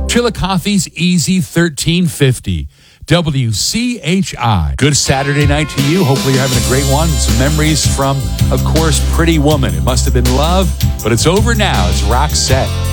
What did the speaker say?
Chillicothe's Easy 1350. WCHI. Good Saturday night to you. Hopefully you're having a great one. Some memories from, of course, Pretty Woman. It must have been love, but it's over now. It's Roxette.